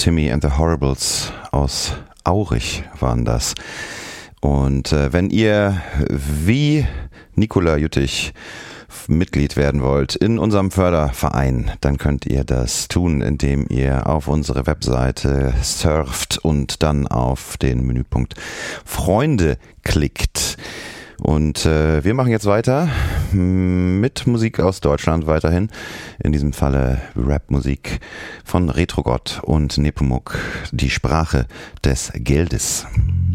Timmy and the Horribles aus Aurich waren das. Und wenn ihr wie Nicola Jüttich Mitglied werden wollt in unserem Förderverein, dann könnt ihr das tun, indem ihr auf unsere Webseite surft und dann auf den Menüpunkt Freunde klickt. Und wir machen jetzt weiter mit Musik aus Deutschland weiterhin. In diesem Falle Rapmusik von Retrogott und Nepomuk, die Sprache des Geldes.